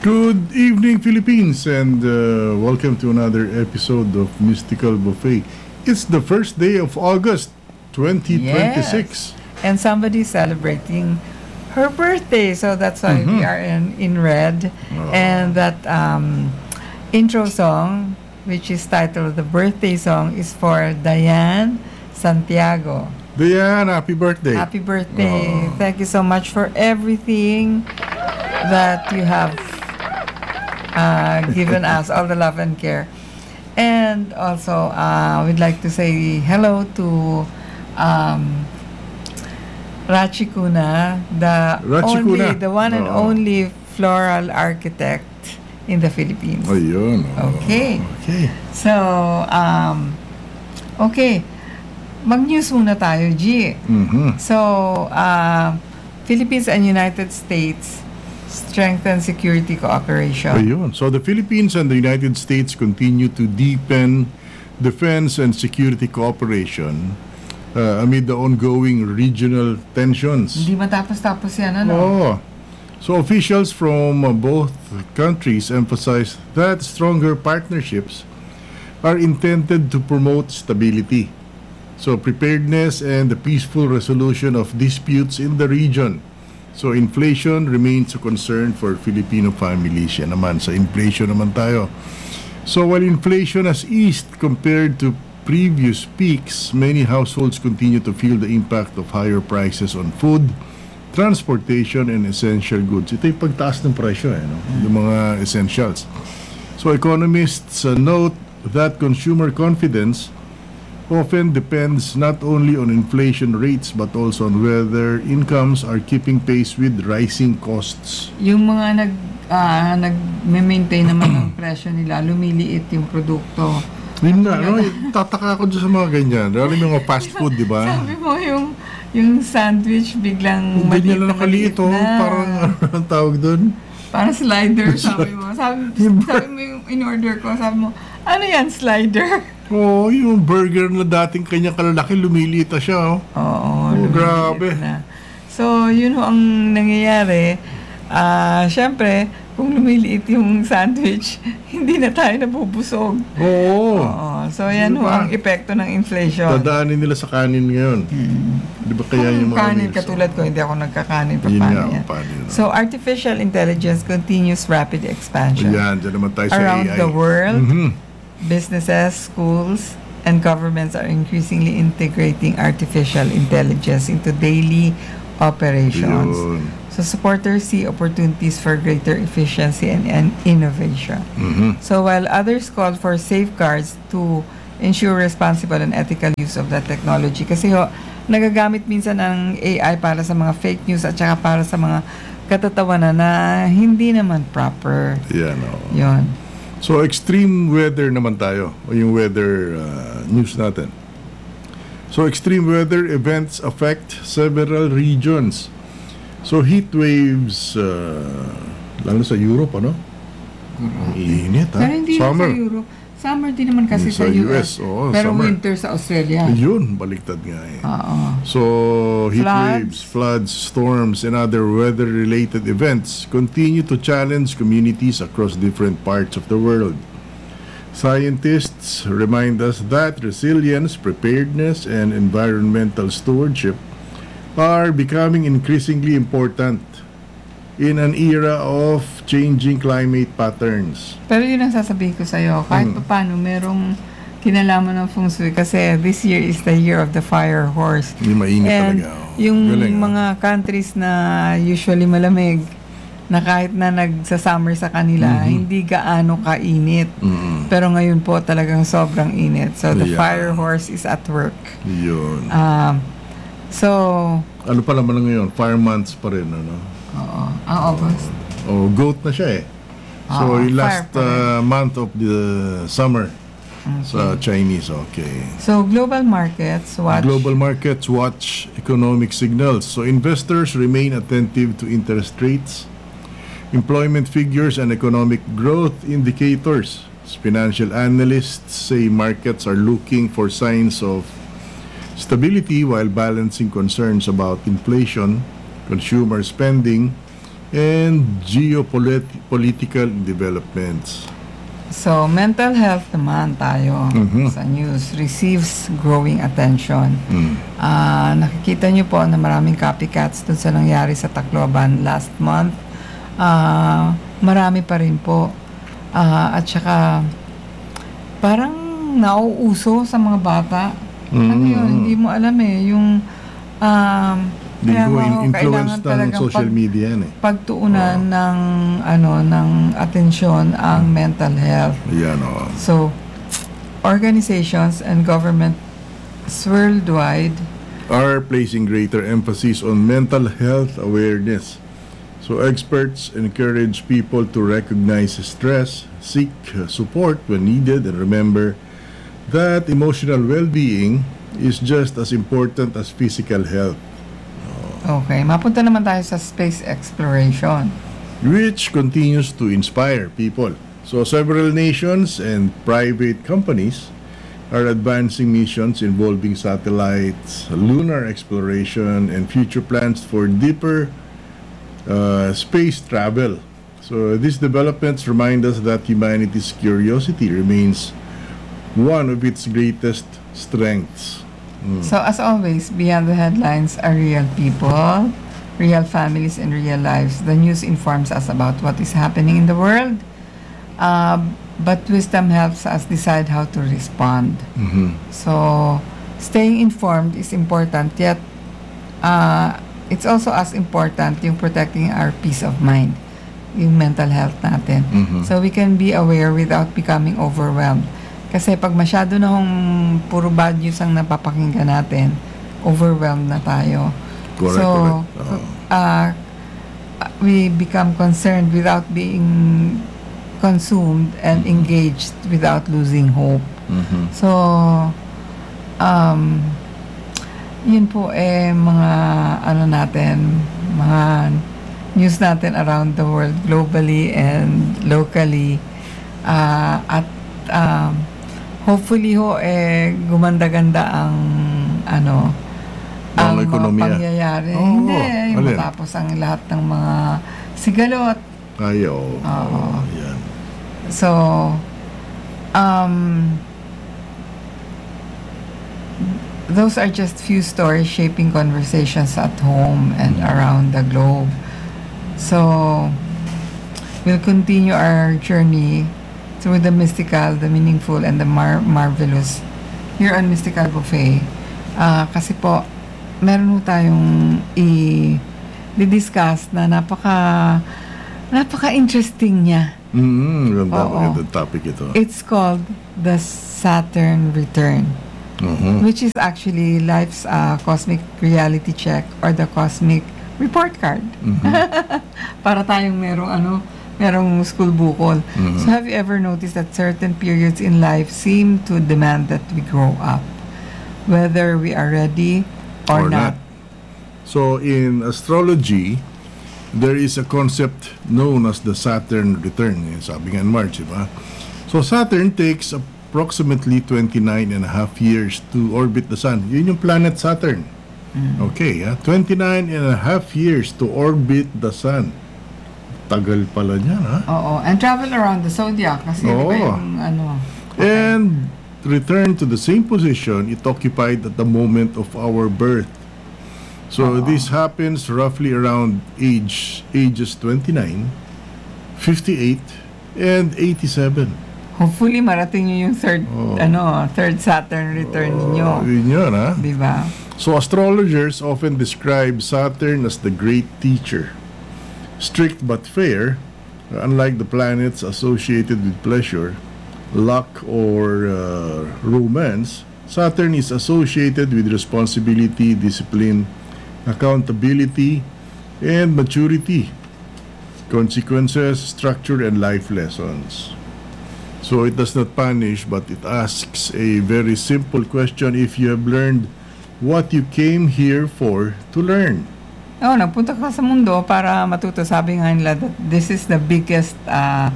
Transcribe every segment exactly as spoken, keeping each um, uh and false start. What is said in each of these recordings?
Good evening, Philippines, and uh, welcome to another episode of Mystical Buffet. It's the first day of August, twenty twenty-six. Yes. And somebody's celebrating her birthday, so that's why Mhm. we are in, in red. Oh. And that um, intro song, which is titled The Birthday Song, is for Diane Santiago. Diane, happy birthday. Happy birthday. Oh. Thank you so much for everything that you have uh, given us, all the love and care. And also, uh, we'd like to say hello to um, Rachi Kuna, the Rachi only, Kuna. the one and Oh. only floral architect in the Philippines. Ayun. oh. Okay. Okay. So, um, okay. Mag-news muna tayo, G. Mhm. So, uh, Philippines and United States strengthen security cooperation. Ayun. So the Philippines and the United States continue to deepen defense and security cooperation uh, amid the ongoing regional tensions. Hindi matapos-tapos yan, ano? Oh. So officials from uh, both countries emphasize that stronger partnerships are intended to promote stability, so preparedness and the peaceful resolution of disputes in the region. So inflation remains a concern for Filipino families. Yan naman, sa inflation naman tayo. So while inflation has eased compared to previous peaks, many households continue to feel the impact of higher prices on food, transportation, and essential goods. Ito yung pagtaas ng presyo, eh, no? Yung mga essentials. So economists uh, note that consumer confidence often depends not only on inflation rates but also on whether incomes are keeping pace with rising costs. Yung mga nag, ah, nag-maintain naman ng presyo nila, lumiliit yung produkto. Yun nga, no? Tataka ako dyan sa mga ganyan. Lalo yung mga fast food, di ba? Sabi mo yung yung sandwich biglang Hindi maliit nila na nakaliit, maliit oh. na. Parang, ano tawag doon? Parang slider, sabi mo. Sabi, sabi mo yung in-order ko, sabi mo, ano yan, slider? Oo, oh, yung burger na dating kanya kalalaki, lumiliit na siya, oh. Oo, Oh, lumiliit grabe. na. So, yun ho ang nangyayari. Ah, syempre, kung lumiliit yung sandwich, hindi na tayo nabubusog. Oo. Oo. So, yan ho Diba? ang epekto ng inflation. Dadaanin nila sa kanin ngayon. Di ba kaya yung Kung mga kanin, meals, katulad oh. ko, hindi ako nagkakanin. Pa, Yun paano nga, yan? paano yun? So, artificial intelligence continues rapid expansion. Ayan, dyan naman tayo sa Around A I. the world, Mhm. businesses, schools, and governments are increasingly integrating artificial intelligence into daily operations. Yun. So supporters see opportunities for greater efficiency and, and innovation. Mhm. So while others call for safeguards to ensure responsible and ethical use of that technology. Kasi ho, nagagamit minsan ng A I para sa mga fake news at saka para sa mga katatawanan na hindi naman proper. Yan, oh. Yun. So, extreme weather naman tayo, o yung weather uh, news natin. So, extreme weather events affect several regions. So, heat waves, uh, lalo sa Europe, ano? Ang init, ha? Pero hindi lang Summer. sa Europe. Summer din naman kasi Sa sa, U U S, S. oo, pero summer. winter sa Australia. Ayun, baliktad nga eh. Oo. So, heat Floods. waves, floods, storms, and other weather-related events continue to challenge communities across different parts of the world. Scientists remind us that resilience, preparedness, and environmental stewardship are becoming increasingly important in an era of changing climate patterns. Pero yun ang sasabihin ko sa'yo, kahit Mm. pa paano, merong kinalaman ng feng shui kasi this year is the year of the fire horse. Hindi mainit And talaga. oh. yung Galing, oh. mga countries na usually malamig, na kahit na nagsa-summer sa kanila, Mhm. hindi gaano kainit. Mm, Pero ngayon po talagang sobrang init. So the Yeah. fire horse is at work. yun. Um, so, Ano pa naman ngayon? Fire months pa rin, ano? oo, ang August. Oh, goat na siya eh. So, Ah, yung fire last pa rin. uh, month of the summer sa Okay. Chinese, okay. So, global markets, watch. Global markets watch economic signals. So, investors remain attentive to interest rates, employment figures, and economic growth indicators. Financial analysts say markets are looking for signs of stability while balancing concerns about inflation, consumer spending, and geopolitical developments. So, mental health naman tayo Mhm. sa news receives growing attention. Mm. Ah, nakikita niyo po na maraming copycats dun sa nangyari sa Tacloban last month. Ah, marami pa rin po. Ah, at saka, parang nauuso sa mga bata. Ano Mm. yun, hindi mo alam eh. Yung, um, Hindi kaya ko nga ho, influence kailangan ng talagang social pag- media yan eh. pagtuunan ng, ano, ng atensyon ang mental health. Yan o. So, organizations and governments worldwide Are placing greater emphasis on mental health awareness. So experts encourage people to recognize stress, seek support when needed, and remember that emotional well-being is just as important as physical health, Okay, mapunta naman tayo sa space exploration. which continues to inspire people. So several nations and private companies are advancing missions involving satellites, lunar exploration, and future plans for deeper uh, space travel. So these developments remind us that humanity's curiosity remains one of its greatest strengths. So as always, beyond the headlines are real people, real families, and real lives. The news informs us about what is happening in the world, uh, but wisdom helps us decide how to respond. Mhm. So, staying informed is important, yet uh, it's also as important yung protecting our peace of mind, yung mental health natin. Mhm. So, we can be aware without becoming overwhelmed. Kasi pag masyado na hong puro bad news ang napapakinggan natin, overwhelmed na tayo. Correct, so, correct. Oo. uh, we become concerned without being consumed and engaged without losing hope. Mhm. So, um, yun po eh mga ano natin, mga news natin around the world, globally and locally. Uh, at um, hopefully ho eh gumanda-ganda ang ano, Ang ang mga ekonomiya. pangyayari. Oo, Hindi, yung alin? matapos ang lahat ng mga sigalot. Ayaw. Oo. Yan. So, um, those are just few stories shaping conversations at home and around the globe. So, we'll continue our journey through the mystical, the meaningful, and the mar- marvelous here on Mystical Buffet. Ah, kasi po, meron po tayong i-discuss na napaka napaka-interesting niya. Mm, ganda, Oo. magandang topic ito. It's called the Saturn Return, Mhm. which is actually life's uh, cosmic reality check or the cosmic report card. Para tayong merong ano, merong school bukol. Mhm. So have you ever noticed that certain periods in life seem to demand that we grow up, whether we are ready or, not? So in astrology, there is a concept known as the Saturn return. Eh, sabi nga in March, diba? So Saturn takes approximately twenty-nine and a half years to orbit the Sun. Yun yung planet Saturn. Okay, ah, twenty-nine and a half years to orbit the Sun. Tagal pala niyan, ha? Oo, and travel around the zodiac kasi di ba Oo. yung ano. And return to the same position it occupied at the moment of our birth. So this happens roughly around age ages twenty-nine, fifty-eight, and eighty-seven. Hopefully marating nyo yung third Oo. ano, third Saturn return ninyo. Oh, yun yun, ha? Di ba? So astrologers often describe Saturn as the great teacher. Strict but fair, unlike the planets associated with pleasure, luck, or uh, romance, Saturn is associated with responsibility, discipline, accountability, and maturity, consequences, structure, and life lessons. So it does not punish, but it asks a very simple question: if you have learned what you came here for to learn. Oo, nagpunta ka sa mundo para matuto. Sabi nga nila that this is the biggest uh,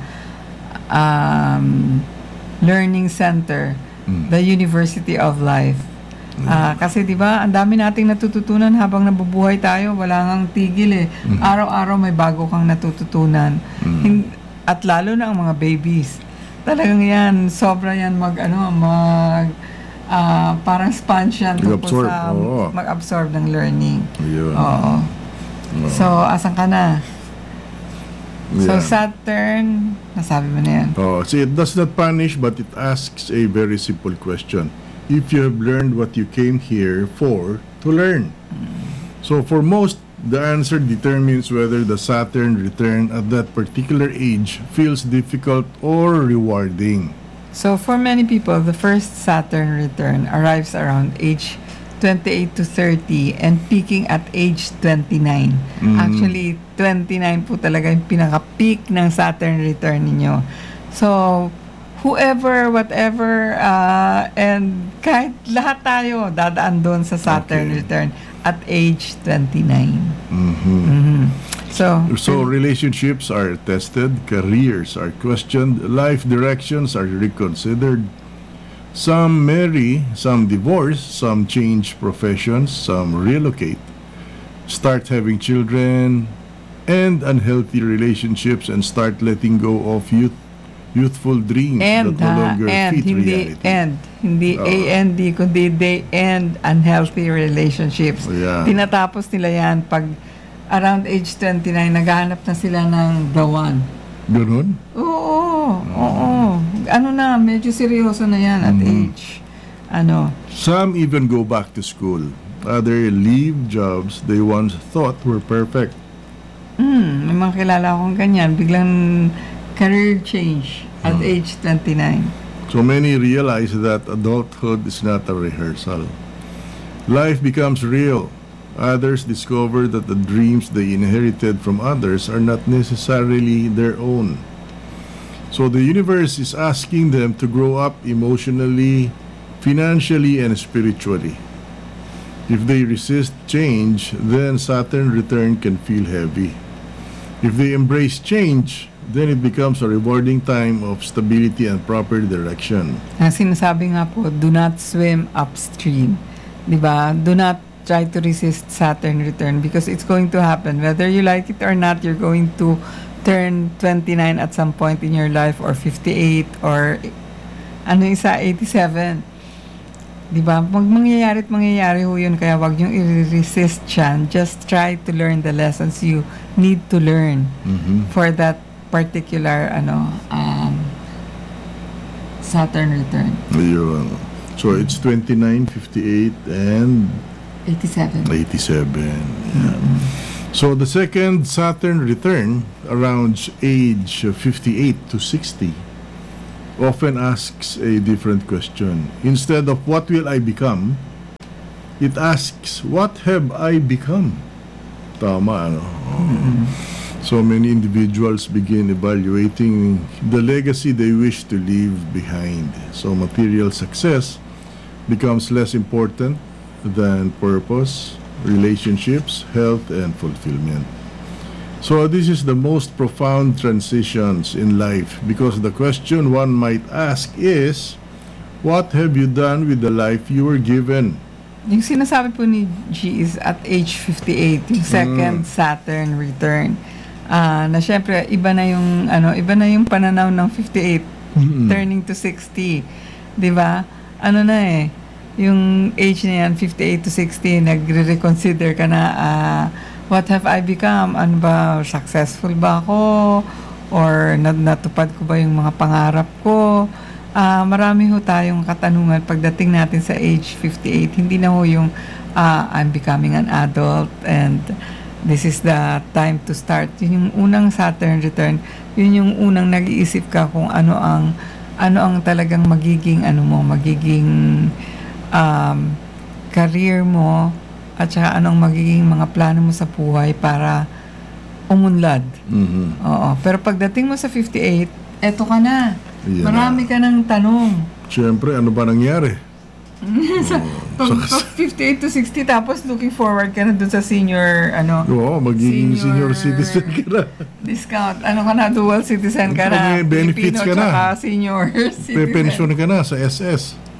um, learning center, the University of Life. Ah, kasi 'di ba, ang dami nating natututunan habang nabubuhay tayo, wala ngang tigil eh. Araw-araw may bago kang natututunan. Hin- at lalo na ang mga babies. Talagang 'yan, sobra 'yan mag ano, mag ah, parang sponge yan tungkol Mag-absorb, sa oo. mag-absorb ng learning. Yun. Oo. So, asan ka na? So, Yeah. Saturn, nasabi mo na yan. Oh, see, it does not punish, but it asks a very simple question. If you have learned what you came here for, to learn. So for most, the answer determines whether the Saturn return at that particular age feels difficult or rewarding. So, for many people, the first Saturn return arrives around age twenty-eight to thirty and peaking at age twenty-nine. Actually, twenty-nine po talaga yung pinaka-peak ng Saturn return ninyo. So, whoever, whatever, uh, and kahit lahat tayo dadaan doon sa Saturn Okay. return at age twenty-nine. Mhm. Mhm. So, So relationships are tested, careers are questioned, life directions are reconsidered. Some marry, some divorce, some change professions, some relocate, start having children, end unhealthy relationships, and start letting go of youth, youthful dreams and, that no ha, longer and, fit hindi, reality. and, hindi Oo. A N D, kundi they end unhealthy relationships. Yeah. Tinatapos nila yan pag around age twenty-nine, naghahanap na sila ng the one. Ganun? Oo, oo. Ano na, medyo seryoso na yan at age. Ano, Some even go back to school. Other leave jobs they once thought were perfect. mm, may mga kilala akong ganyan, biglang career change at age twenty-nine. So many realize that adulthood is not a rehearsal. Life becomes real. Others discover that the dreams they inherited from others are not necessarily their own. So the universe is asking them to grow up emotionally, financially, and spiritually. If they resist change, then Saturn return can feel heavy. If they embrace change, then it becomes a rewarding time of stability and proper direction. Ang sinasabi nga po, do not swim upstream. Di ba? Do not try to resist Saturn return because it's going to happen. Whether you like it or not, you're going to turn twenty-nine at some point in your life or fifty-eight or ano isa, eighty-seven. Di ba? Mag mangyayari at mangyayari ho yun, kaya wag yung i-resist yan. Just try to learn the lessons you need to learn Mhm. for that particular ano um, Saturn return. Ayun. So it's twenty-nine, fifty-eight, and eighty-seven. eighty-seven. Yeah. So the second Saturn return around age fifty-eight to sixty often asks a different question. Instead of what will I become, it asks what have I become? Tama, ano? So many individuals begin evaluating the legacy they wish to leave behind. So material success becomes less important than purpose, relationships, health, and fulfillment. So this is the most profound transitions in life because the question one might ask is, what have you done with the life you were given? Yung sinasabi po ni G is at age fifty-eight, yung second Saturn return. Ah, na syempre iba na yung ano, iba na yung pananaw ng fifty-eight turning to sixty. 'Di ba? Ano na eh, yung age na yan, fifty-eight to sixty, nagre-reconsider ka na, ah, what have I become? Ano ba, successful ba ako? Or nat- natupad ko ba yung mga pangarap ko? Ah, marami ho tayong katanungan pagdating natin sa age fifty-eight. Hindi na ho yung ah, I'm becoming an adult and this is the time to start. Yun yung unang Saturn return. Yun yung unang nag-iisip ka kung ano ang ano ang talagang magiging ano mo, magiging um, career mo at saka anong magiging mga plano mo sa buhay para umunlad. Mhm. Oo. Pero pagdating mo sa fifty-eight, eto ka na. Yan Marami ka ng tanong. Siyempre, ano ba nangyari? Pag, pag fifty-eight to sixty, tapos looking forward ka na dun sa senior, ano, Oo, magiging senior, Senior citizen ka na. discount. Ano ka na, dual citizen ka na. May benefits Filipino ka na. tsaka senior citizen. Pe-pension ka na sa S S.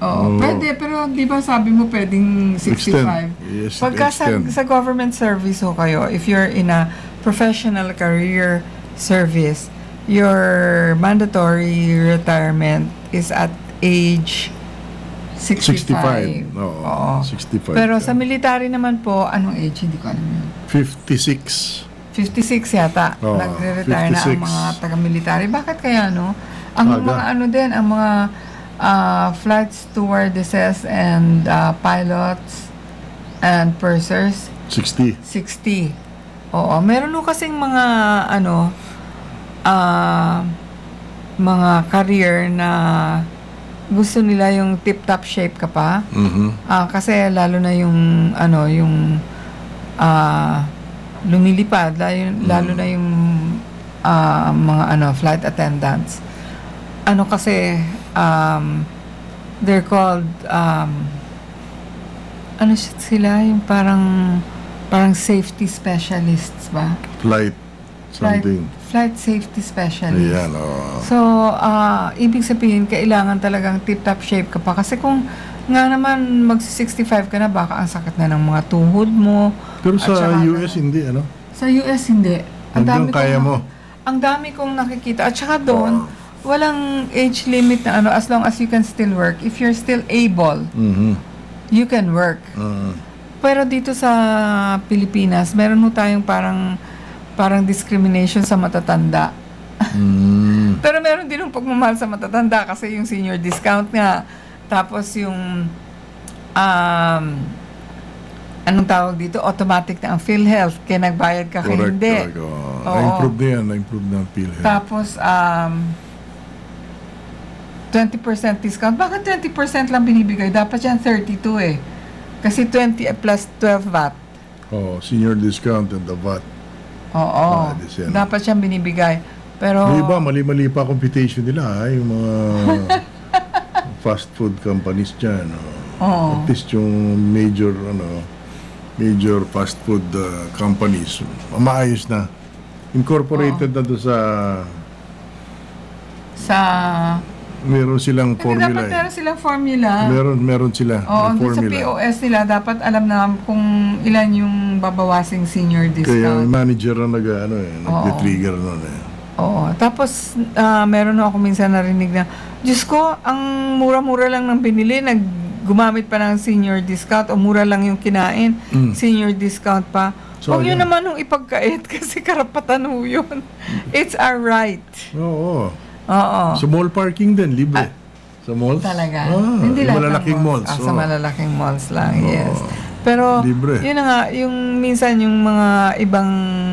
Oo, Oo. pwede, pero di ba sabi mo pwedeng sixty-five? Extend. Yes, Pagka sa, extend. sa government service ho kayo, if you're in a professional career service, your mandatory retirement is at age sixty-five. sixty-five. Oo, Oo. sixty-five. Pero ka. sa military naman po, anong age? Hindi ko alam yun. fifty-six. fifty-six yata. Oo, Nagre-retire na ang fifty-six. mga taga-military. Bakit kaya, no? Ang Aga. mga ano din, ang mga uh, flight stewardesses and uh, pilots and pursers, sixty. sixty. Oo. Meron ho kasing mga, ano, ah, mga career na gusto nila yung tip-top shape ka pa. Mhm. Ah, kasi lalo na yung ano, yung ah lumilipad, lalo, lalo na yung ah, mga ano, flight attendants. Ano kasi um they're called um ano siya sila, yung parang parang safety specialists ba? Flight. Flight, Something. flight safety specialist. Ayan, oo. So, ah, ibig sabihin, kailangan talagang tip-top shape ka pa. Kasi kung nga naman mag-sixty-five ka na, baka ang sakit na ng mga tuhod mo. Pero At sa saka U S, ano, hindi, ano? Sa U S, hindi. Ang Hanggang dami kaya kong, mo. Ang dami kong nakikita. At saka doon, walang age limit na ano, as long as you can still work. If you're still able, Mhm. you can work. Ah. Pero dito sa Pilipinas, meron mo tayong parang parang discrimination sa matatanda. Mm. Pero meron din yung pagmamahal sa matatanda kasi yung senior discount nga. Tapos yung um, anong tawag dito? Automatic na ang PhilHealth. Kaya nagbayad ka kaya Correct, hindi. correct. oo. Oo. Na-improve na yan, na-improve na ang PhilHealth. Tapos um, twenty percent discount. Bakit twenty percent lang binibigay? Dapat yan thirty-two eh. Kasi twenty plus twelve V A T. Oh, senior discount and the V A T. Oo. Ah, di siya. Dapat siyang binibigay. Pero Yung iba, mali-mali pa computation nila, ha? Yung mga fast food companies dyan. Oh. Oo. At least yung major, ano, major fast food uh, companies, maayos na. Incorporated na doon sa, sa meron silang Hindi, formula. dapat eh. meron silang formula. Meron, meron sila. Oo, may doon sa formula. P O S nila, dapat alam na kung ilan yung babawasing senior Kaya discount. yung manager na nag, ano, eh, nag-trigger nun eh. Oo. Tapos, ah, meron ako minsan narinig na, Diyos ko, ang mura-mura lang ng binili, nag gumamit pa ng senior discount o mura lang yung kinain, Mm. senior discount pa. So, Huwag yun yun. naman yung ipagkait kasi karapatan ho yun. It's our right. Oo. Oo. Sa mall parking din, libre. Sa malls? Talaga? Ah, Hindi yung lahat ng malalaking malls. Ah, sa oo. malalaking malls lang, Oo. yes. Pero, Libre. yun na nga, yung minsan yung mga ibang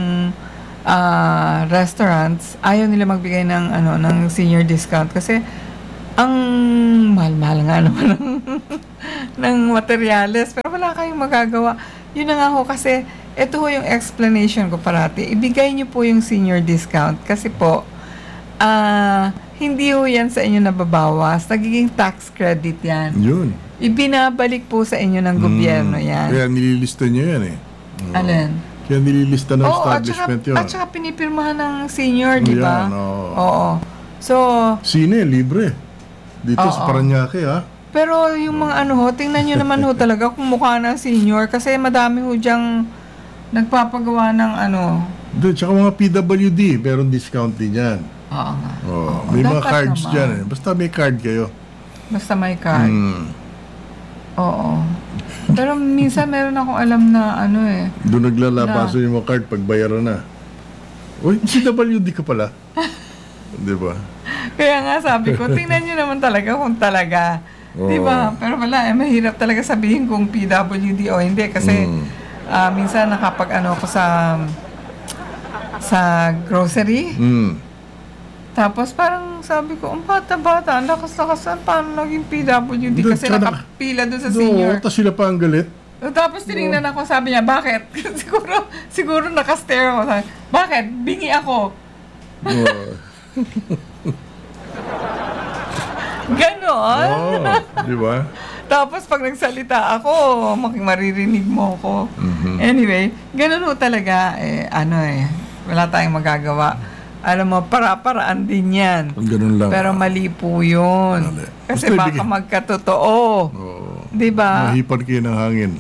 ah, restaurants, ayaw nila magbigay ng, ano, ng senior discount kasi ang mahal-mahal nga naman ng, ng materyales. Pero wala kayong magagawa. Yun na nga ho kasi, ito ho yung explanation ko parati. Ibigay niyo po yung senior discount kasi po, ah, hindi ho yan sa inyo nababawas. Nagiging tax credit yan. Yun. Ibinabalik po sa inyo ng gobyerno Mm. yan. Kaya nililista niyo yan eh. Oo. Alin? Kaya nililista ng Oo, at saka, establishment yun. at saka pinipirmahan ng senior, di ba? Yan, oo. Oo. So, Sine, libre. Dito Oo. sa Paranaque, ha? pero yung mga ano ho, tingnan nyo naman ho talaga kung mukha ng senior kasi madami ho diyang nagpapagawa ng ano. Doon, tsaka mga P W D, meron discount din yan. Oo nga. Oh, Oo, may mga dapat cards naman. dyan eh. Basta may card kayo. Basta may card. Mm. Oo. Pero minsan meron akong alam na ano eh. Doon naglalabaso yung mga card pag bayaran na. Uy, P W D ka pala. Di ba? Kaya nga sabi ko, tingnan nyo naman talaga kung talaga. Oo. Di ba? Pero wala, eh, mahirap talaga sabihin kung P W D o hindi. Kasi Mm. ah, minsan nakapag ano ko sa sa grocery. Mm. Tapos parang sabi ko, ang bata-bata, ang lakas-lakasan, paano naging P W D? Doon, Kasi tsaka nakapila doon sa Oo, senior. tapos sila pa ang galit. Tapos tinignan ako, sabi niya, bakit? siguro, siguro nakastare ako. Sabi, bakit? Bingi ako. Oo. Ganon. Oo, di ba? Tapos pag nagsalita ako, mak- maririnig mo ako. Mhm. Anyway, ganun ho talaga, eh, ano eh, wala tayong magagawa. alam mo, para-paraan din yan. Ganun lang. Pero mali po yun. Mali. Kasi Basta baka ibigay- magkatotoo. Oo. Di ba? Mahipan kayo ng hangin.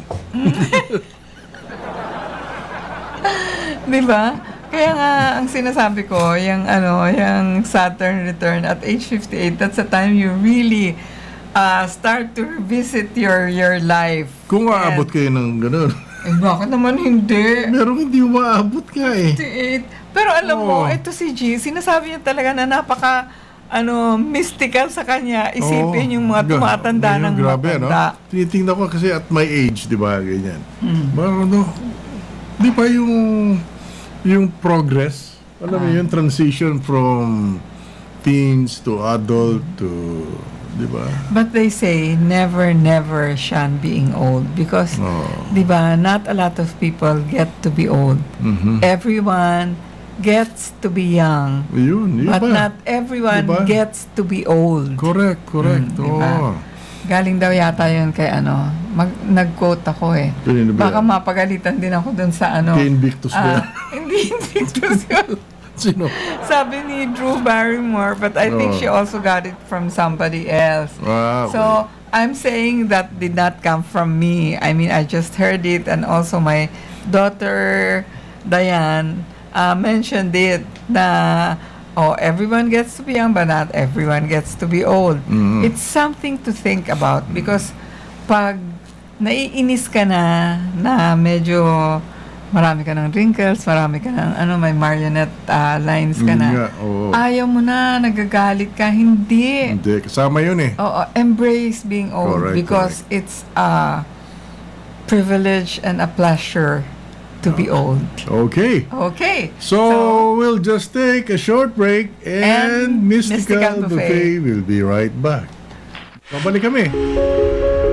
Di ba? Kaya nga, ang sinasabi ko, yung ano, yung Saturn return at age fifty-eight, that's the time you really uh, start to revisit your your life. Kung And- aabot kayo ng ganun. Eh, bakit naman hindi? Merong hindi umaabot ka eh. fifty-eight. Pero alam mo, Oo. ito si G, sinasabi niya talaga na napaka ano, mystical sa kanya. Isipin Oo. yung mga Ga- tumatanda ayun, ng grabe, matanda. no? Tinitingnan ko kasi at my age, di ba, ganyan. Hmm. Ba, ano, di ba yung, yung progress, alam mo Ah. yung transition from teens to adult to, di ba? But they say, never, never shun being old. Because, Oh. di ba, not a lot of people get to be old. Mhm. Everyone gets to be young. Yun, yun But ba? not everyone Diba? gets to be old. Correct, correct. Mm, Oo. diba? Galing daw yata yun kay ano, mag, nag-quote ako eh. Kanino ba Baka yan? mapagalitan din ako dun sa ano. Kay Invictus ba ah, yan? hindi Invictus yun. Sino? Sabi ni Drew Barrymore, but I think Oh. she also got it from somebody else. Ah, So, I'm saying that did not come from me. I mean, I just heard it, and also my daughter, Diane, uh, mentioned it na, oh, everyone gets to be young, but not everyone gets to be old. Mhm. It's something to think about because pag naiinis ka na, na medyo marami ka ng wrinkles, marami ka ng, ano, may marionette uh, lines ka Yun na. nga, oo. Ayaw mo na, nagagalit ka. Hindi. Hindi, kasama yun eh. Oo, embrace being old Correct, because it's a privilege and a pleasure to be old. Okay. Okay. So, we'll just take a short break and, And Mystical, Mystical Buffet. Buffet will be right back. Babalik kami.